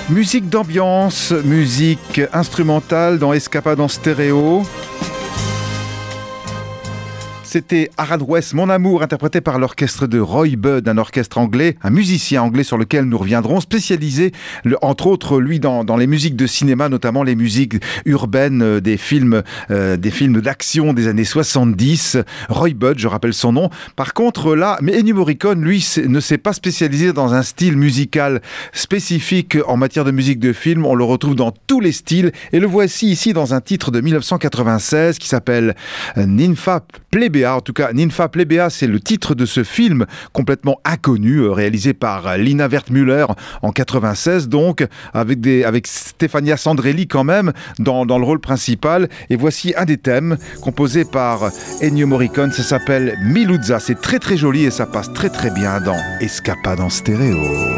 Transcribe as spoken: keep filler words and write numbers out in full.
Musique d'ambiance, musique instrumentale dans Escapade en stéréo. C'était Arad West, Mon Amour, interprété par l'orchestre de Roy Budd, un orchestre anglais, un musicien anglais sur lequel nous reviendrons, spécialisé, le, entre autres, lui, dans, dans les musiques de cinéma, notamment les musiques urbaines euh, des films, euh, des films d'action des années soixante-dix. Roy Budd, je rappelle son nom. Par contre, là, mais Ennio Morricone, lui, ne s'est pas spécialisé dans un style musical spécifique en matière de musique de film. On le retrouve dans tous les styles. Et le voici ici dans un titre de dix-neuf cent quatre-vingt-seize qui s'appelle Ninfa Plebea. En tout cas, Ninfa Plebea, c'est le titre de ce film complètement inconnu, réalisé par Lina Wertmüller en quatre-vingt-seize, donc, avec, des, avec Stefania Sandrelli quand même, dans, dans le rôle principal. Et voici un des thèmes composé par Ennio Morricone, ça s'appelle Miluzza. C'est très très joli et ça passe très très bien dans Escapade en stéréo.